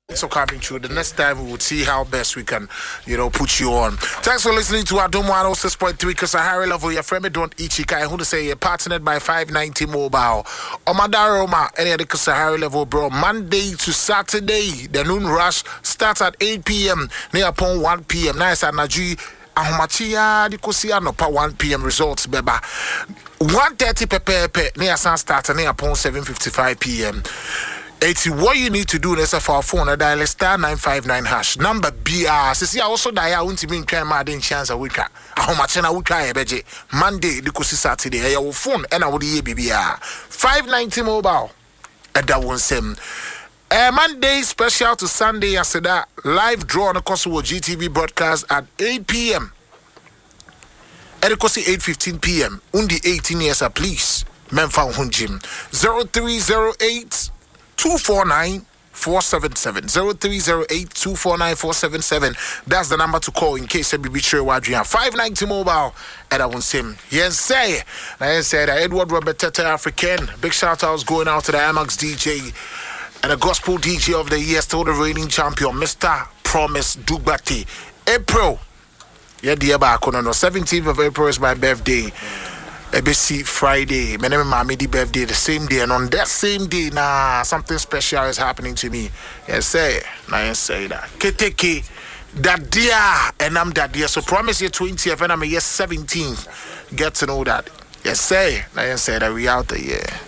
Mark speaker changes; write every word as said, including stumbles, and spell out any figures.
Speaker 1: So coming through. The next time we will see how best we can, you know, put you on. Thanks for listening to our Dome one oh six point three. Because I high level, your friend don't Ichika. Who to say you're partnered by five ninety Mobile. Omadaroma, any other Kasahari level, bro. Monday to Saturday, the noon rush starts at eight p.m. near upon one p.m. Nice at Naji. Ahomachia, the Kosia no pa one p.m. results, beba. one thirty pepe near San start near upon seven fifty-five p.m. It's what you need to do is for our phone, a dial star nine five nine hash. Number B R. See, I also dial won't be trying my chance a week. How much I will try a budget. Monday, the Kosi Saturday, I will phone and I will be B B R. five ninety Mobile. And that one same. Uh, Monday special to Sunday, I said that live draw on the Kosovo G T V broadcast at eight p.m. At the Kosi eight fifteen p.m. Undi eighteen years, please. Memphis Hunjim. zero three zero eight two four nine four seven seven zero three zero eight two four nine four seven seven. That's the number to call in case you be sure what you have. five ninety Mobile. And I won't say yes, say. I said Edward Robert Tete African. Big shout outs going out to the Amax D J and the Gospel D J of the year, still the reigning champion, Mister Promise Dugbati. April. Yeah, dear back on the seventeenth of April is my birthday. A B C Friday, my name is Mamidi birthday, the same day, and on that same day, nah, something special is happening to me. Yes, say, nah, yes, say that. Keteke, that dear, and I'm that dear. So promise you twentieth, and I'm a year seventeenth. Get to know that. Yes, say, nah, yes, say that we out there, yeah.